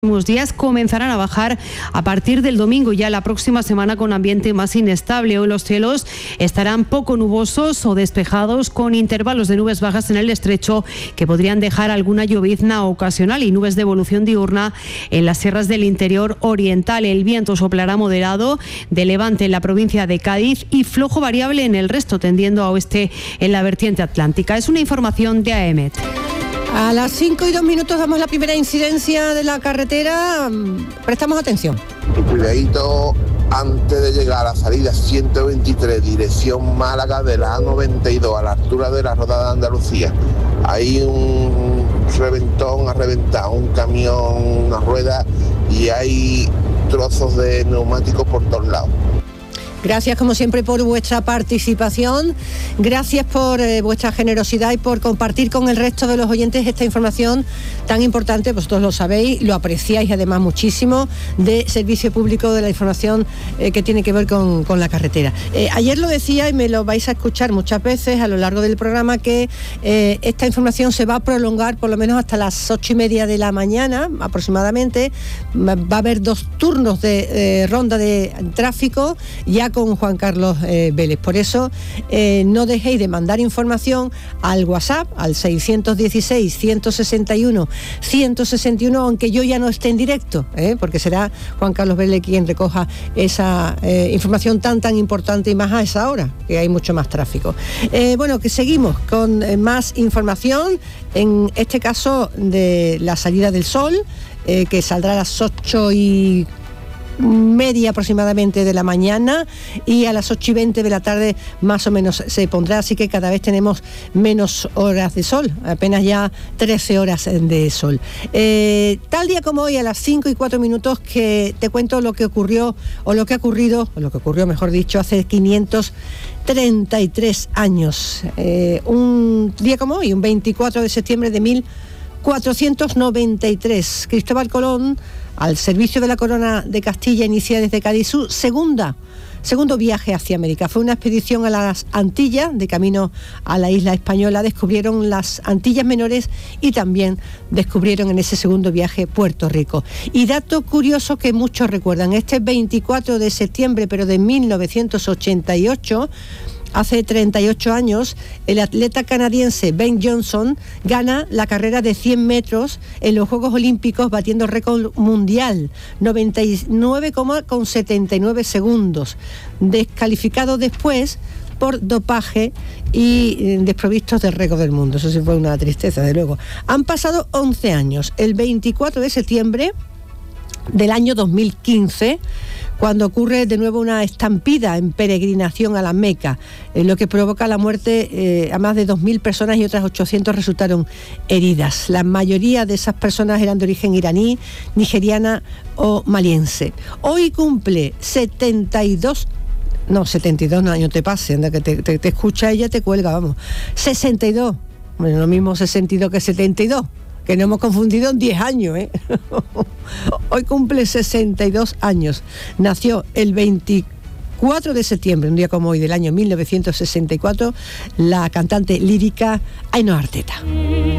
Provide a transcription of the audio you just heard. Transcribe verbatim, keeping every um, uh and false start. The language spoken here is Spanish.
Los días comenzarán a bajar a partir del domingo, ya la próxima semana, con ambiente más inestable. Hoy los cielos estarán poco nubosos o despejados, con intervalos de nubes bajas en el estrecho que podrían dejar alguna llovizna ocasional y nubes de evolución diurna en las sierras del interior oriental. El viento soplará moderado de levante en la provincia de Cádiz y flojo variable en el resto, tendiendo a oeste en la vertiente atlántica. Es una información de AEMET. A las cinco y dos minutos damos la primera incidencia de la carretera. Prestamos atención. Cuidadito antes de llegar a la salida ciento veintitrés, dirección Málaga, de la A noventa y dos, a la altura de la Roda de Andalucía. Hay un reventón, ha reventado un camión, una rueda, y hay trozos de neumáticos por todos lados. Gracias, como siempre, por vuestra participación. Gracias por eh, vuestra generosidad y por compartir con el resto de los oyentes esta información tan importante. Vosotros lo sabéis, lo apreciáis además muchísimo, de servicio público de la información eh, que tiene que ver con, con la carretera. Eh, ayer lo decía, y me lo vais a escuchar muchas veces a lo largo del programa, que eh, esta información se va a prolongar por lo menos hasta las ocho y media de la mañana aproximadamente. Va a haber dos turnos de eh, ronda de tráfico ya con Juan Carlos eh, Vélez. Por eso eh, no dejéis de mandar información al WhatsApp, al seiscientos dieciséis, ciento sesenta y uno, ciento sesenta y uno, aunque yo ya no esté en directo, ¿eh? porque será Juan Carlos Vélez quien recoja esa eh, información tan tan importante, y más a esa hora, que hay mucho más tráfico. Eh, bueno, que seguimos con eh, más información, en este caso de la salida del sol, eh, que saldrá a las ocho y media aproximadamente de la mañana, y a las ocho y veinte de la tarde más o menos se pondrá, así que cada vez tenemos menos horas de sol, apenas ya trece horas de sol. Eh, tal día como hoy, a las cinco y cuatro minutos, que te cuento lo que ocurrió, o lo que ha ocurrido, o lo que ocurrió mejor dicho, hace quinientos treinta y tres años. Eh, un día como hoy, un veinticuatro de septiembre de mil cuatrocientos noventa y tres, Cristóbal Colón, al servicio de la corona de Castilla, inicia desde Cádiz su segunda, segundo viaje hacia América. Fue una expedición a las Antillas, de camino a la isla española. Descubrieron las Antillas Menores y también descubrieron en ese segundo viaje Puerto Rico. Y dato curioso que muchos recuerdan, este veinticuatro de septiembre, pero de mil novecientos ochenta y ocho, hace treinta y ocho años, el atleta canadiense Ben Johnson gana la carrera de cien metros en los Juegos Olímpicos, batiendo récord mundial, noventa y nueve coma setenta y nueve segundos, descalificado después por dopaje y desprovistos del récord del mundo. Eso sí fue una tristeza, de luego. Han pasado once años. El veinticuatro de septiembre del año dos mil quince, cuando ocurre de nuevo una estampida en peregrinación a la Meca, eh, lo que provoca la muerte eh, a más de dos mil personas, y otras ochocientas resultaron heridas. La mayoría de esas personas eran de origen iraní, nigeriana o maliense. Hoy cumple setenta y dos, no, setenta y dos años, te pase, anda, que te, te, te escucha ella, te cuelga, vamos. sesenta y dos, bueno, lo mismo sesenta y dos que setenta y dos. Que no hemos confundido en diez años, ¿eh? Hoy cumple sesenta y dos años. Nació el veinticuatro de septiembre, un día como hoy, del año mil novecientos sesenta y cuatro, la cantante lírica Ainhoa Arteta.